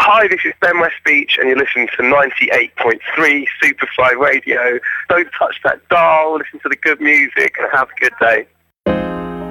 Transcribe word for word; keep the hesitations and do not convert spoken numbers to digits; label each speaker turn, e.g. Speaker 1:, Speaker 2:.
Speaker 1: Hi, this is Ben Westbeach, and you're listening to ninety-eight point three Superfly Radio. Don't touch that dial, listen to the good music, and have a good day.